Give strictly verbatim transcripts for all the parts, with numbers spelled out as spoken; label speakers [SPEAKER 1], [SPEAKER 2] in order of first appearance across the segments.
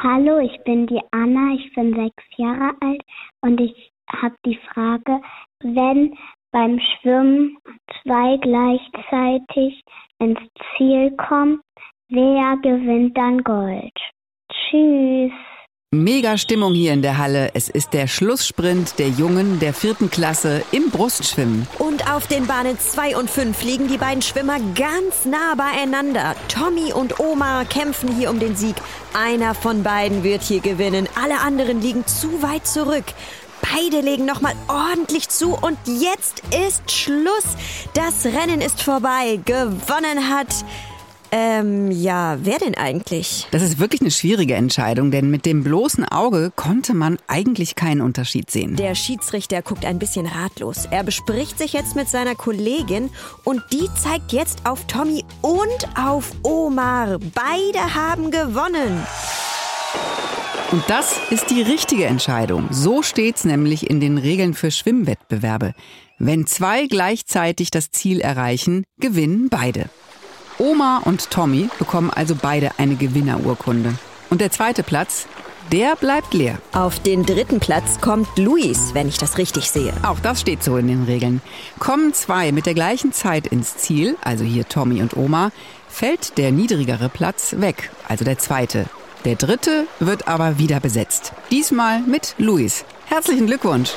[SPEAKER 1] Hallo, ich bin die Anna, ich bin sechs Jahre alt und ich habe die Frage, wenn beim Schwimmen zwei gleichzeitig ins Ziel kommen, wer gewinnt dann Gold? Tschüss.
[SPEAKER 2] Mega Stimmung hier in der Halle. Es ist der Schlusssprint der Jungen der vierten Klasse im Brustschwimmen.
[SPEAKER 3] Und auf den Bahnen zwei und fünf liegen die beiden Schwimmer ganz nah beieinander. Tommy und Omar kämpfen hier um den Sieg. Einer von beiden wird hier gewinnen. Alle anderen liegen zu weit zurück. Beide legen nochmal ordentlich zu und jetzt ist Schluss. Das Rennen ist vorbei. Gewonnen hat... Ähm, ja, wer denn eigentlich?
[SPEAKER 2] Das ist wirklich eine schwierige Entscheidung, denn mit dem bloßen Auge konnte man eigentlich keinen Unterschied sehen.
[SPEAKER 3] Der Schiedsrichter guckt ein bisschen ratlos. Er bespricht sich jetzt mit seiner Kollegin und die zeigt jetzt auf Tommy und auf Omar. Beide haben gewonnen.
[SPEAKER 2] Und das ist die richtige Entscheidung. So steht's nämlich in den Regeln für Schwimmwettbewerbe. Wenn zwei gleichzeitig das Ziel erreichen, gewinnen beide. Omar und Tommy bekommen also beide eine Gewinnerurkunde. Und der zweite Platz, der bleibt leer.
[SPEAKER 3] Auf den dritten Platz kommt Luis, wenn ich das richtig sehe.
[SPEAKER 2] Auch das steht so in den Regeln. Kommen zwei mit der gleichen Zeit ins Ziel, also hier Tommy und Omar, fällt der niedrigere Platz weg, also der zweite. Der dritte wird aber wieder besetzt. Diesmal mit Luis. Herzlichen Glückwunsch!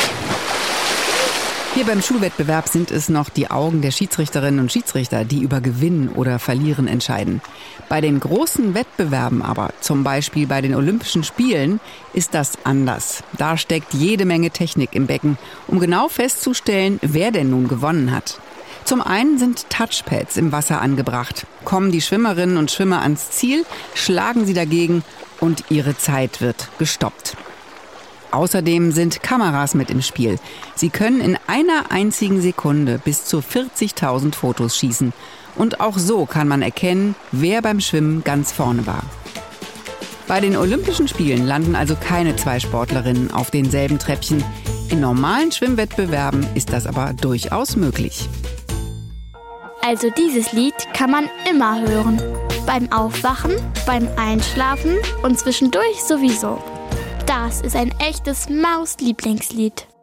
[SPEAKER 2] Hier beim Schulwettbewerb sind es noch die Augen der Schiedsrichterinnen und Schiedsrichter, die über Gewinnen oder Verlieren entscheiden. Bei den großen Wettbewerben aber, zum Beispiel bei den Olympischen Spielen, ist das anders. Da steckt jede Menge Technik im Becken, um genau festzustellen, wer denn nun gewonnen hat. Zum einen sind Touchpads im Wasser angebracht. Kommen die Schwimmerinnen und Schwimmer ans Ziel, schlagen sie dagegen und ihre Zeit wird gestoppt. Außerdem sind Kameras mit im Spiel. Sie können in einer einzigen Sekunde bis zu vierzigtausend Fotos schießen. Und auch so kann man erkennen, wer beim Schwimmen ganz vorne war. Bei den Olympischen Spielen landen also keine zwei Sportlerinnen auf denselben Treppchen. In normalen Schwimmwettbewerben ist das aber durchaus möglich.
[SPEAKER 4] Also dieses Lied kann man immer hören. Beim Aufwachen, beim Einschlafen und zwischendurch sowieso. Das ist ein echtes Maus-Lieblingslied.